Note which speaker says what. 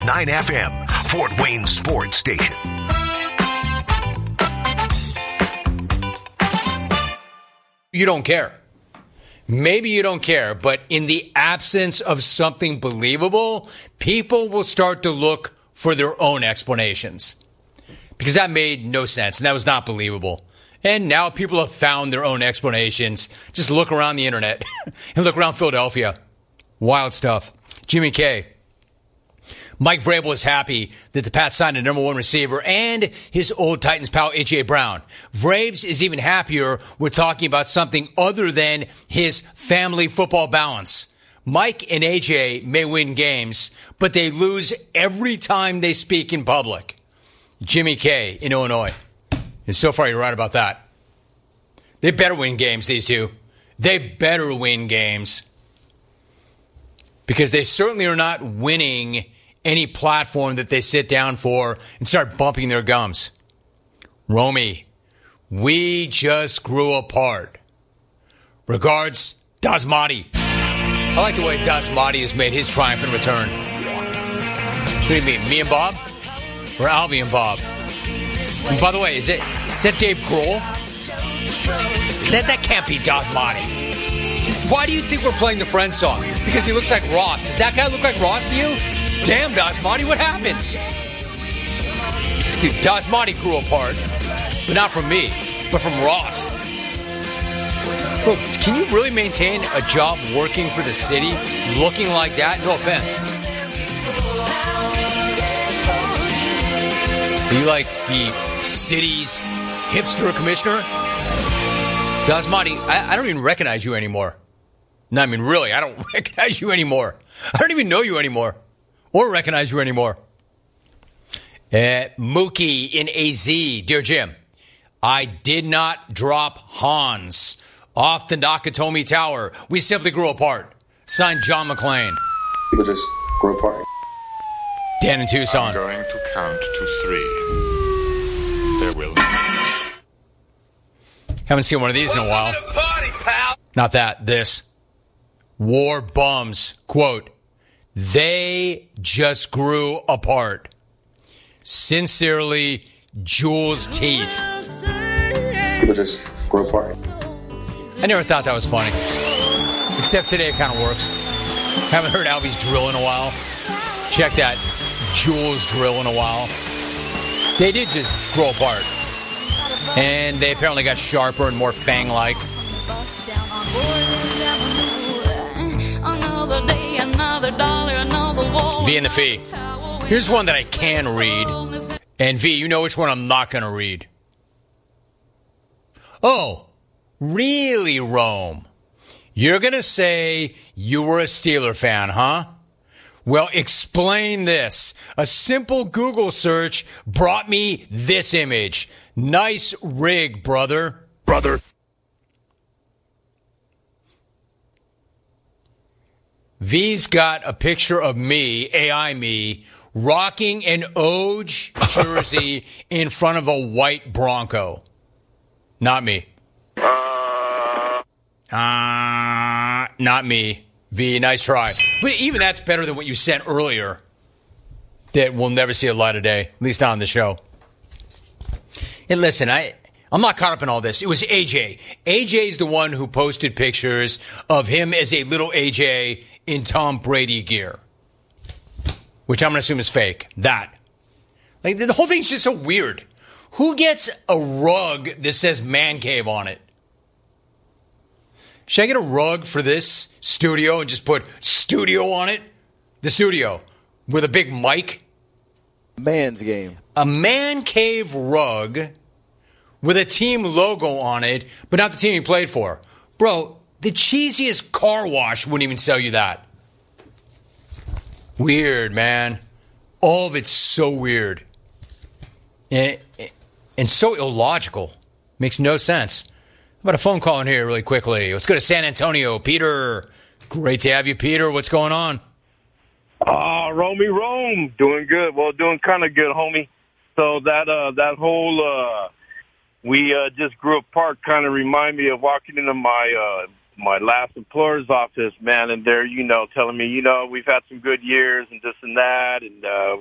Speaker 1: 9 FM, Fort Wayne Sports Station.
Speaker 2: You don't care. Maybe you don't care, but in the absence of something believable, people will start to look for their own explanations. Because that made no sense, and that was not believable. And now people have found their own explanations. Just look around the internet and look around Philadelphia. Wild stuff. Jimmy K. Mike Vrabel is happy that the Pats signed a number one receiver and his old Titans pal, A.J. Brown. Vrabes is even happier we're talking about something other than his family football balance. Mike and A.J. may win games, but they lose every time they speak in public. Jimmy K. in Illinois. And so far, you're right about that. They better win games, these two. They better win games. Because they certainly are not winning any platform that they sit down for and start bumping their gums. Romy, we just grew apart. Regards, Dasmati. I like the way Dasmati has made his triumphant return. What do you mean, me and Bob? Or Albie and Bob? And by the way, is that Dave Grohl? That can't be Dasmati. Why do you think we're playing the Friends song? Because he looks like Ross. Does that guy look like Ross to you? Damn, Dasmati, what happened? Dude, Dasmati grew apart. But not from me, but from Ross. Bro, can you really maintain a job working for the city looking like that? No offense. Are you like the city's hipster commissioner? Dasmati, I don't even recognize you anymore. No, I mean, really, I don't recognize you anymore. I don't even know you anymore. Or recognize you anymore. Mookie in AZ. Dear Jim, I did not drop Hans off the Nakatomi Tower. We simply grew apart. Signed, John McClane.
Speaker 3: People just grew apart.
Speaker 2: Dan in Tucson.
Speaker 4: I'm going to count to 3. There will be.
Speaker 2: Haven't seen one of these in a while. Not that, this. War bums. Quote, they just grew apart. Sincerely, Jules Teeth.
Speaker 3: People just grew apart.
Speaker 2: I never thought that was funny. Except today it kind of works. Haven't heard Albie's drill in a while. Check that Jules drill in a while. They did just grow apart. And they apparently got sharper and more fang-like. V and the Fee. Here's one that I can read. And V, you know which one I'm not going to read. Oh, really, Rome? You're going to say you were a Steeler fan, huh? Well, explain this. A simple Google search brought me this image. Nice rig, brother. V's got a picture of me, AI me, rocking an Oge jersey in front of a white Bronco. Not me. Not me. V, nice try. But even that's better than what you sent earlier. That will never see a light of day, at least not on the show. And listen, I'm not caught up in all this. It was AJ. AJ's the one who posted pictures of him as a little AJ in Tom Brady gear. Which I'm going to assume is fake. That. Like, the whole thing's just so weird. Who gets a rug that says man cave on it? Should I get a rug for this studio and just put studio on it? The studio. With a big mic?
Speaker 5: Man's game.
Speaker 2: A man cave rug with a team logo on it, but not the team he played for. Bro, the cheesiest car wash wouldn't even sell you that. Weird, man. All of it's so weird. And so illogical. Makes no sense. How about a phone call in here really quickly? Let's go to San Antonio. Peter. Great to have you, Peter. What's going on?
Speaker 6: Romy Rome. Doing good. Well, doing kind of good, homie. So that whole we just grew apart kind of remind me of walking into my my last employer's office, man, and they're, telling me, we've had some good years and this and that, and